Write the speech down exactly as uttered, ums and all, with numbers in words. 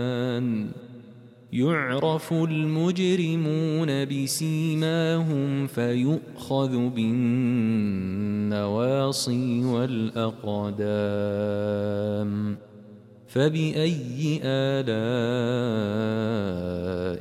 يعرف المجرمون بسيماهم فيؤخذ بالنواصي والأقدام فبأي آلاء